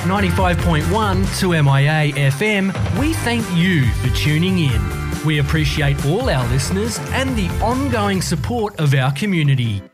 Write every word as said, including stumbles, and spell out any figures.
ninety-five point one to M I A F M, we thank you for tuning in. We appreciate all our listeners and the ongoing support of our community.